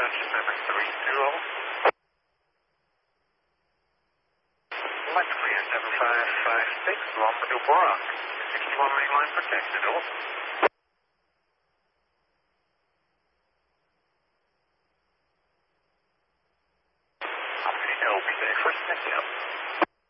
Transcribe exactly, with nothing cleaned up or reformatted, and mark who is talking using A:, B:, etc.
A: seven three zero. Left clear seven five five six, Loma do Brock. sixty-one mainline protected, over. I'm ready to help you there. First, next up.